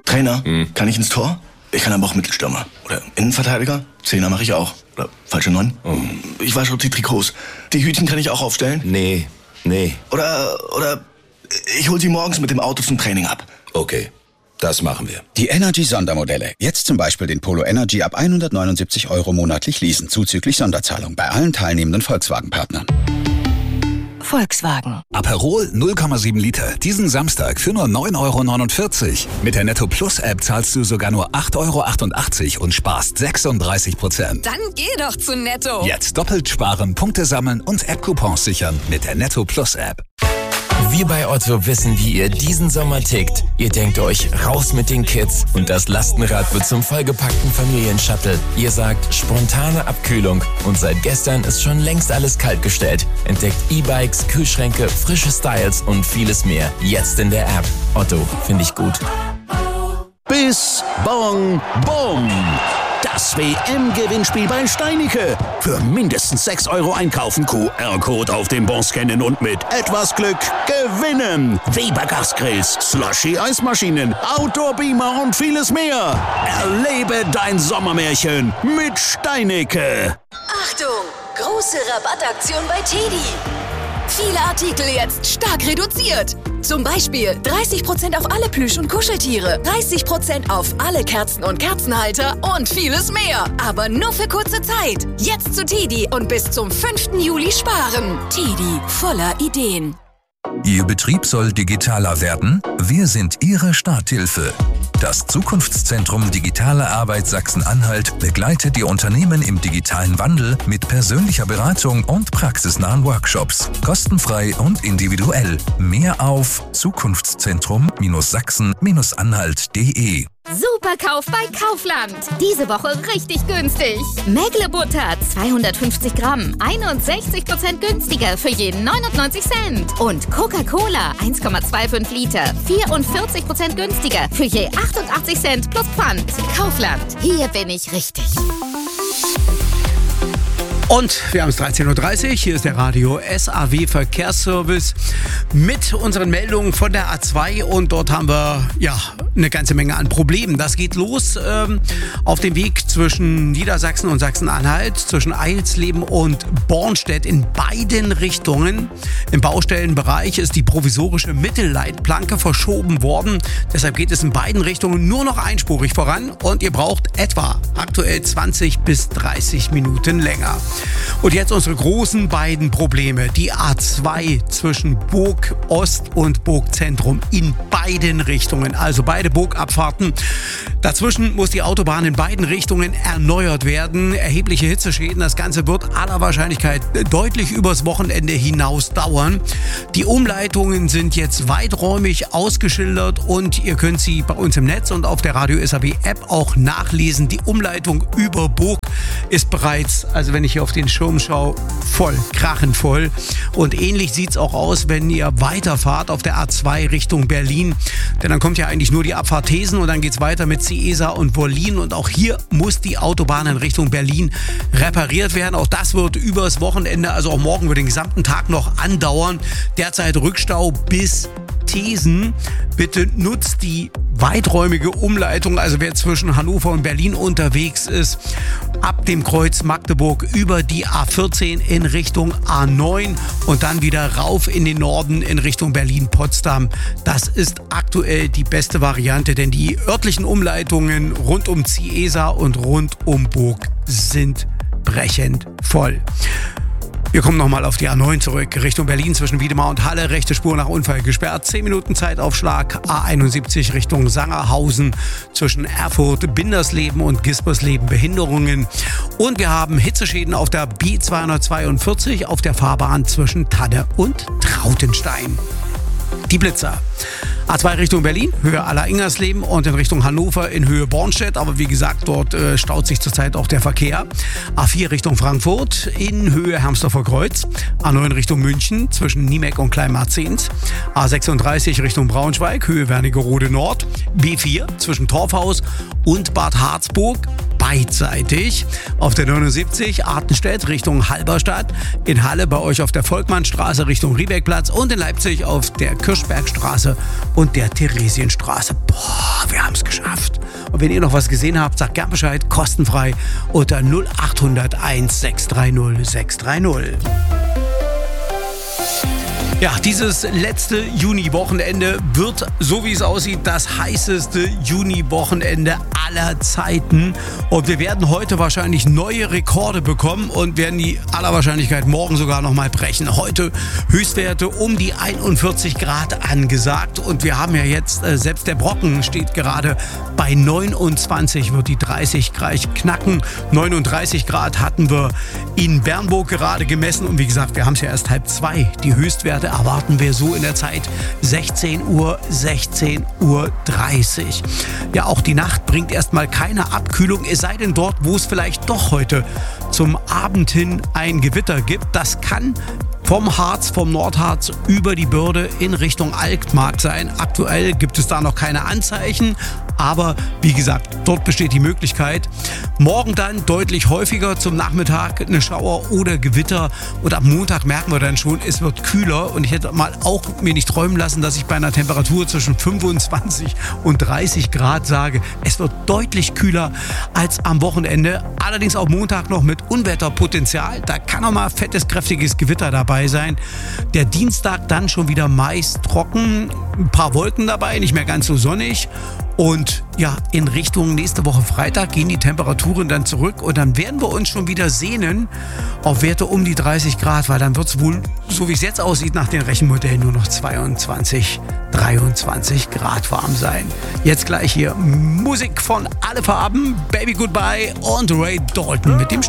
Trainer, kann ich ins Tor? Ich kann aber auch Mittelstürmer. Oder Innenverteidiger? Zehner mache ich auch. Oder falsche 9? Ich wasche die Trikots. Die Hütchen kann ich auch aufstellen? Nee. Oder ich hol sie morgens mit dem Auto zum Training ab. Okay, das machen wir. Die Energy-Sondermodelle. Jetzt zum Beispiel den Polo Energy ab 179 € monatlich leasen, zuzüglich Sonderzahlung bei allen teilnehmenden Volkswagen-Partnern. Volkswagen. Aperol 0,7 Liter. Diesen Samstag für nur 9,49 €. Mit der Netto Plus App zahlst du sogar nur 8,88 € und sparst 36%. Dann geh doch zu Netto. Jetzt doppelt sparen, Punkte sammeln und App-Coupons sichern mit der Netto Plus App. Wir bei Otto wissen, wie ihr diesen Sommer tickt. Ihr denkt euch, raus mit den Kids und das Lastenrad wird zum vollgepackten Familienshuttle. Ihr sagt, spontane Abkühlung und seit gestern ist schon längst alles kaltgestellt. Entdeckt E-Bikes, Kühlschränke, frische Styles und vieles mehr. Jetzt in der App. Otto, finde ich gut. Bis, Bong, Bumm. Das WM-Gewinnspiel bei Steinicke. Für mindestens 6 € einkaufen, QR-Code auf dem Bon scannen und mit etwas Glück gewinnen. Weber Gasgrills, Slushy-Eismaschinen, Outdoor-Beamer und vieles mehr. Erlebe dein Sommermärchen mit Steinicke. Achtung! Große Rabattaktion bei TEDi. Viele Artikel jetzt stark reduziert. Zum Beispiel 30% auf alle Plüsch- und Kuscheltiere, 30% auf alle Kerzen und Kerzenhalter und vieles mehr. Aber nur für kurze Zeit. Jetzt zu TEDi und bis zum 5. Juli sparen. TEDi, voller Ideen. Ihr Betrieb soll digitaler werden? Wir sind Ihre Starthilfe. Das Zukunftszentrum Digitale Arbeit Sachsen-Anhalt begleitet die Unternehmen im digitalen Wandel mit persönlicher Beratung und praxisnahen Workshops. Kostenfrei und individuell. Mehr auf zukunftszentrum-sachsen-anhalt.de. Superkauf bei Kaufland. Diese Woche richtig günstig. Mägle-Butter 250 Gramm, 61% günstiger für jeden 99 Cent. Und Coca-Cola 1,25 Liter, 44% günstiger für je 88 Cent plus Pfand. Kaufland, hier bin ich richtig. Und wir haben es 13:30 Uhr, hier ist der Radio SAW Verkehrsservice mit unseren Meldungen von der A2 und dort haben wir eine ganze Menge an Problemen. Das geht los auf dem Weg zwischen Niedersachsen und Sachsen-Anhalt, zwischen Eilsleben und Bornstedt in beiden Richtungen. Im Baustellenbereich ist die provisorische Mittelleitplanke verschoben worden. Deshalb geht es in beiden Richtungen nur noch einspurig voran und ihr braucht etwa aktuell 20 bis 30 Minuten länger. Und jetzt unsere großen beiden Probleme. Die A2 zwischen Burg Ost und Burg Zentrum in beiden Richtungen, also beide Burgabfahrten. Dazwischen muss die Autobahn in beiden Richtungen erneuert werden. Erhebliche Hitzeschäden. Das Ganze wird aller Wahrscheinlichkeit deutlich übers Wochenende hinaus dauern. Die Umleitungen sind jetzt weiträumig ausgeschildert und ihr könnt sie bei uns im Netz und auf der Radio SAW App auch nachlesen. Die Umleitung über Burg ist bereits, also wenn ich hier auf den Schirm schaue, voll, krachenvoll. Und ähnlich sieht es auch aus, wenn ihr weiterfahrt auf der A2 Richtung Berlin. Denn dann kommt ja eigentlich nur die Abfahrt Thesen und dann geht es weiter mit Ciesa und Wollin. Und auch hier muss die Autobahn in Richtung Berlin repariert werden. Auch das wird übers Wochenende, also auch morgen über den gesamten Tag noch andauern. Derzeit Rückstau bis Thesen. Bitte nutzt die weiträumige Umleitung, also wer zwischen Hannover und Berlin unterwegs ist, ab dem Kreuz Magdeburg über die A14 in Richtung A9 und dann wieder rauf in den Norden in Richtung Berlin-Potsdam. Das ist aktuell die beste Variante, denn die örtlichen Umleitungen rund um Ciesa und rund um Burg sind brechend voll. Wir kommen nochmal auf die A9 zurück, Richtung Berlin zwischen Wiedemar und Halle, rechte Spur nach Unfall gesperrt, 10 Minuten Zeitaufschlag, A71 Richtung Sangerhausen zwischen Erfurt, Bindersleben und Gispersleben Behinderungen und wir haben Hitzeschäden auf der B242 auf der Fahrbahn zwischen Tadde und Trautenstein. Die Blitzer. A2 Richtung Berlin, Höhe Aller-Ingersleben und in Richtung Hannover in Höhe Bornstedt. Aber wie gesagt, dort staut sich zurzeit auch der Verkehr. A4 Richtung Frankfurt in Höhe Hermsdorfer Kreuz. A9 Richtung München zwischen Niemeck und Kleinmarzens. A36 Richtung Braunschweig, Höhe Wernigerode Nord. B4 zwischen Torfhaus und Bad Harzburg. beidseitig. Auf der 79 Artenstedt Richtung Halberstadt, in Halle bei euch auf der Volkmannstraße Richtung Riebeckplatz und in Leipzig auf der Kirchbergstraße und der Theresienstraße. Boah, wir haben es geschafft. Und wenn ihr noch was gesehen habt, sagt gern Bescheid, kostenfrei unter 0801 630 630. Ja, dieses letzte Juni-Wochenende wird, so wie es aussieht, das heißeste Juni-Wochenende aller Zeiten. Und wir werden heute wahrscheinlich neue Rekorde bekommen und werden die aller Wahrscheinlichkeit morgen sogar nochmal brechen. Heute Höchstwerte um die 41 Grad angesagt. Und wir haben ja jetzt, selbst der Brocken steht gerade bei 29, wird die 30 gleich knacken. 39 Grad hatten wir in Bernburg gerade gemessen. Und wie gesagt, wir haben es ja erst 1:30. Die Höchstwerte erwarten wir so in der Zeit 16 Uhr, 16:30 Uhr. Ja, auch die Nacht bringt erstmal keine Abkühlung, es sei denn dort, wo es vielleicht doch heute zum Abend hin ein Gewitter gibt. Das kann vom Harz, vom Nordharz über die Börde in Richtung Altmark sein. Aktuell gibt es da noch keine Anzeichen, aber wie gesagt, dort besteht die Möglichkeit. Morgen dann deutlich häufiger zum Nachmittag eine Schauer oder Gewitter und am Montag merken wir dann schon, es wird kühler und ich hätte mal auch mir nicht träumen lassen, dass ich bei einer Temperatur zwischen 25 und 30 Grad sage, es wird deutlich kühler als am Wochenende. Allerdings auch Montag noch mit Unwetterpotenzial. Da kann auch mal fettes, kräftiges Gewitter dabei sein. Der Dienstag dann schon wieder meist trocken, ein paar Wolken dabei, nicht mehr ganz so sonnig. Und ja, in Richtung nächste Woche Freitag gehen die Temperaturen dann zurück und dann werden wir uns schon wieder sehnen auf Werte um die 30 Grad, weil dann wird es wohl, so wie es jetzt aussieht, nach den Rechenmodellen nur noch 22, 23 Grad warm sein. Jetzt gleich hier Musik von Alle Farben, Baby Goodbye und Ray Dalton mit dem